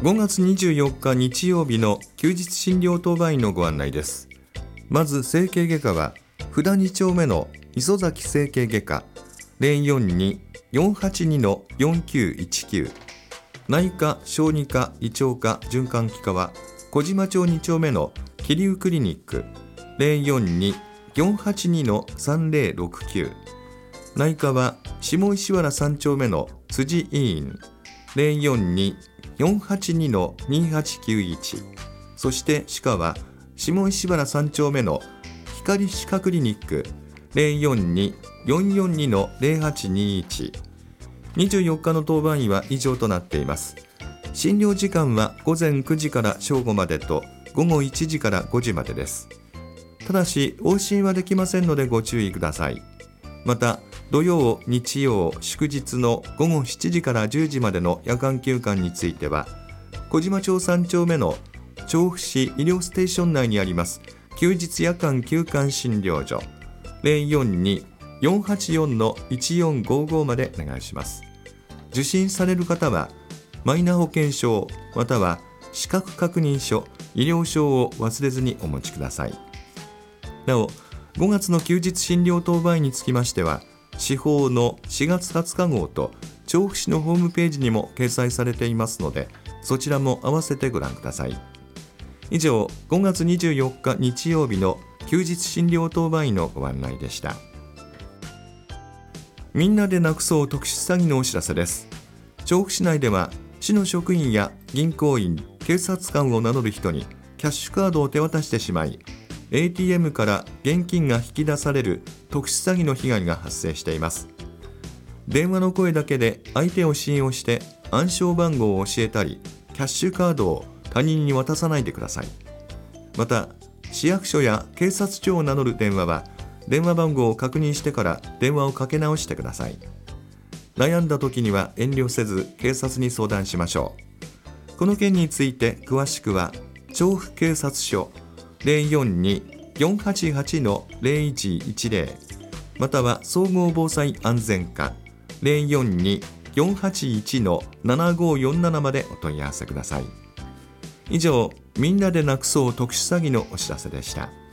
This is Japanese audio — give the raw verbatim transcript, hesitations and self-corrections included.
ごがつにじゅうよっか日曜日の休日診療当番員のご案内です。まず整形外科は札に丁目の磯崎整形外科 ゼロよんに よんはちに よんきゅういちきゅう、内科、小児科、胃腸科、循環器科は小島町に丁目の桐生クリニック ゼロよんに よんはちに さんぜろろくきゅう、内科は下石原さん丁目の辻医院 ゼロよんに よんはちに にはちきゅういち、そして歯科は下石原さん丁目の光歯科クリニック ゼロよんに よんよんに ゼロはちにいち。にじゅうよっかの当番医は以上となっています。診療時間はごぜんくじから正午までとごごいちじからごじまでです。ただし往診はできませんのでご注意ください。また土曜、日曜、祝日のごごしちじからじゅうじまでの夜間休館については小島町さん丁目の調布市医療ステーション内にあります休日夜間休館診療所 ゼロよんに よんはちよん いちよんごご までお願いします。受診される方はマイナ保険証または資格確認書、医療証を忘れずにお持ちください。なおごがつの休日診療当番医につきましては司法のしがつはつか号と調布市のホームページにも掲載されていますのでそちらも合わせてご覧ください。以上、ごがつにじゅうよっか日曜日の休日診療当番医のご案内でした。みんなでなくそう特殊詐欺のお知らせです。調布市内では市の職員や銀行員、警察官を名乗る人にキャッシュカードを手渡してしまいエーティーエム から現金が引き出される特殊詐欺の被害が発生しています。電話の声だけで相手を信用して暗証番号を教えたりキャッシュカードを他人に渡さないでください。また市役所や警察庁を名乗る電話は電話番号を確認してから電話をかけ直してください。悩んだ時には遠慮せず警察に相談しましょう。この件について詳しくは調布警察署 ゼロよんに よんはちはち ゼロいちいちゼロ または総合防災安全課 ゼロよんに よんはちいち ななごよんなな までお問い合わせください。以上、みんなでなくそう特殊詐欺のお知らせでした。